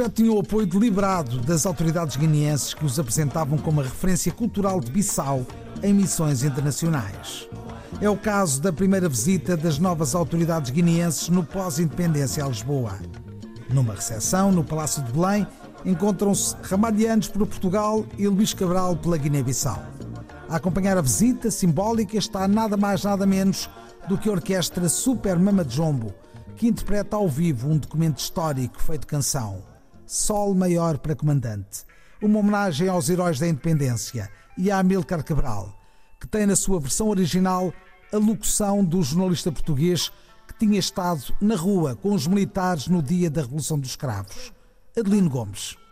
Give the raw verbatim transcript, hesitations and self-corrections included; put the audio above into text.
Já tinham o apoio deliberado das autoridades guineenses que os apresentavam como a referência cultural de Bissau em missões internacionais. É o caso da primeira visita das novas autoridades guineenses no pós-independência a Lisboa. Numa recepção no Palácio de Belém, encontram-se Ramalhianos por Portugal e Luís Cabral pela Guiné-Bissau. A acompanhar a visita simbólica está nada mais nada menos do que a orquestra Super Mama Jumbo, que interpreta ao vivo um documento histórico feito canção, Sol Maior para Comandante, uma homenagem aos heróis da independência e a Amílcar Cabral, que tem na sua versão original a locução do jornalista português que tinha estado na rua com os militares no dia da Revolução dos Cravos, Adelino Gomes.